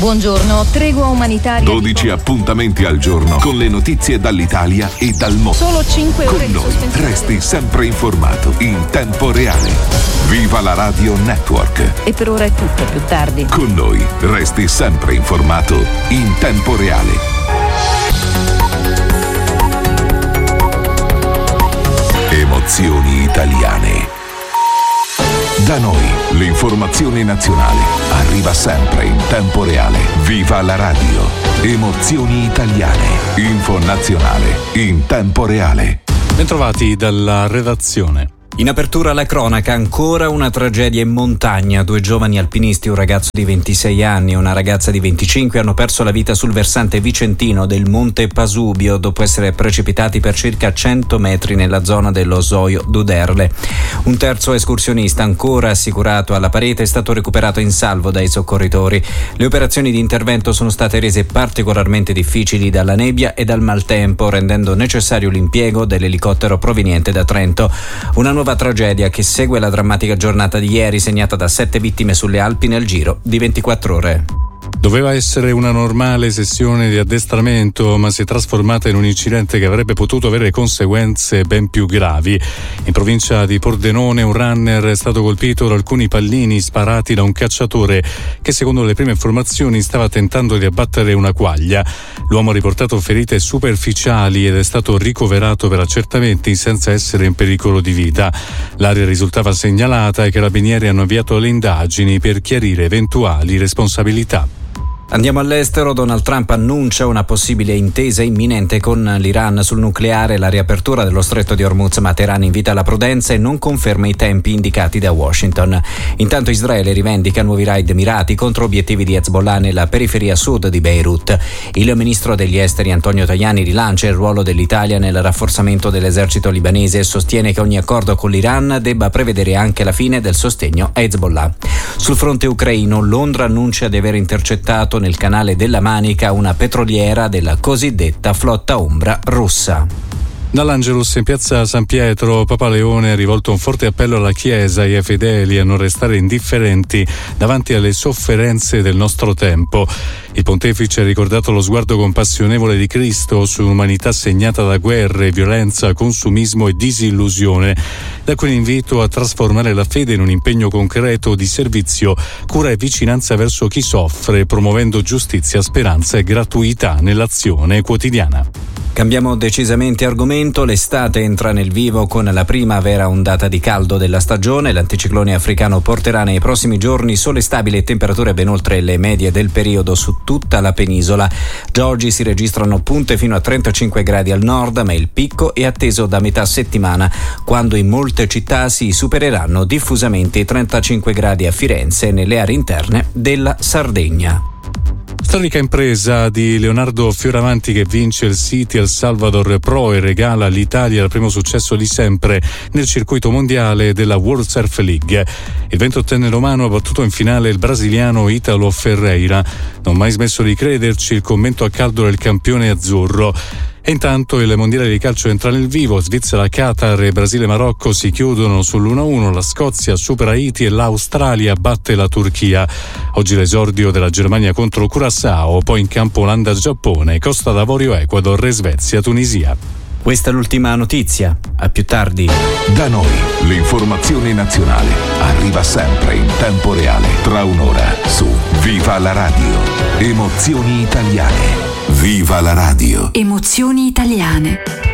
Buongiorno, tregua umanitaria. 12 appuntamenti al giorno con le notizie dall'Italia e dal mondo. Solo 5 ore con noi resti sempre informato in tempo reale. Viva la Radio Network. E per ora è tutto, più tardi. Con noi resti sempre informato in tempo reale. Emozioni italiane. Da noi l'informazione nazionale arriva sempre in tempo reale. Viva la radio. Emozioni italiane. Info nazionale in tempo reale. Bentrovati dalla redazione. In apertura la cronaca, ancora una tragedia in montagna. 2 giovani alpinisti, un ragazzo di 26 anni e una ragazza di 25, hanno perso la vita sul versante vicentino del Monte Pasubio dopo essere precipitati per circa 100 metri nella zona dello Zoio d'Uderle. Un terzo escursionista, ancora assicurato alla parete, è stato recuperato in salvo dai soccorritori. Le operazioni di intervento sono state rese particolarmente difficili dalla nebbia e dal maltempo, rendendo necessario l'impiego dell'elicottero proveniente da Trento. Una nuova tragedia che segue la drammatica giornata di ieri, segnata da 7 vittime sulle Alpi nel giro di 24 ore. Doveva essere una normale sessione di addestramento, ma si è trasformata in un incidente che avrebbe potuto avere conseguenze ben più gravi. In provincia di Pordenone un runner è stato colpito da alcuni pallini sparati da un cacciatore che, secondo le prime informazioni, stava tentando di abbattere una quaglia. L'uomo ha riportato ferite superficiali ed è stato ricoverato per accertamenti senza essere in pericolo di vita. L'area risultava segnalata e i carabinieri hanno avviato le indagini per chiarire eventuali responsabilità. Andiamo all'estero. Donald Trump annuncia una possibile intesa imminente con l'Iran sul nucleare e la riapertura dello stretto di Hormuz, ma Teheran invita alla prudenza e non conferma i tempi indicati da Washington. Intanto Israele rivendica nuovi raid mirati contro obiettivi di Hezbollah nella periferia sud di Beirut. Il ministro degli esteri Antonio Tajani rilancia il ruolo dell'Italia nel rafforzamento dell'esercito libanese e sostiene che ogni accordo con l'Iran debba prevedere anche la fine del sostegno a Hezbollah. Sul fronte ucraino, Londra annuncia di aver intercettato nel canale della Manica una petroliera della cosiddetta flotta ombra russa. Dall'Angelus in piazza San Pietro, Papa Leone ha rivolto un forte appello alla Chiesa e ai fedeli a non restare indifferenti davanti alle sofferenze del nostro tempo. Il pontefice ha ricordato lo sguardo compassionevole di Cristo su un'umanità segnata da guerre, violenza, consumismo e disillusione. Da quell'invito a trasformare la fede in un impegno concreto di servizio, cura e vicinanza verso chi soffre, promuovendo giustizia, speranza e gratuità nell'azione quotidiana. Cambiamo decisamente argomento. L'estate entra nel vivo con la prima vera ondata di caldo della stagione. L'anticiclone africano porterà nei prossimi giorni sole stabili e temperature ben oltre le medie del periodo su tutta la penisola. Già oggi si registrano punte fino a 35 gradi al nord, ma il picco è atteso da metà settimana, quando in molte città si supereranno diffusamente i 35 gradi a Firenze e nelle aree interne della Sardegna. Storica impresa di Leonardo Fioravanti che vince il City El Salvador Pro e regala all'Italia il primo successo di sempre nel circuito mondiale della World Surf League. Il 28enne romano ha battuto in finale il brasiliano Ítalo Ferreira. Non ho mai smesso di crederci, il commento a caldo del campione azzurro. E intanto il mondiale di calcio entra nel vivo. Svizzera, Qatar e Brasile-Marocco si chiudono sull'1-1, la Scozia supera Haiti e l'Australia batte la Turchia. Oggi l'esordio della Germania contro Curaçao, poi in campo Olanda-Giappone, Costa d'Avorio, Ecuador e Svezia-Tunisia. Questa è l'ultima notizia. A più tardi. Da noi l'informazione nazionale arriva sempre in tempo reale. Tra un'ora su Viva la Radio. Emozioni italiane. Viva la radio. Emozioni italiane.